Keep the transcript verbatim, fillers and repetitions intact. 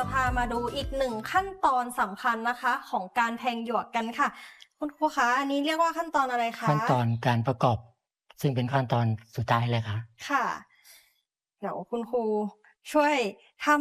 จะพามาดูอีกหนึ่งขั้นตอนสำคัญนะคะ ของการแทงหยวกกันค่ะ คุณครูคะ อันนี้เรียกว่าขั้นตอนอะไรคะ? ขั้นตอนการประกอบ ซึ่งเป็นขั้นตอนสุดท้ายเลยครับค่ะ เดี๋ยวคุณครูช่วย ทำ